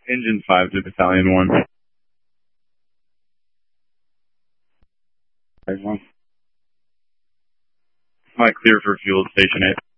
Engine 5 to Battalion 1. Am I clear for fuel at Station 8?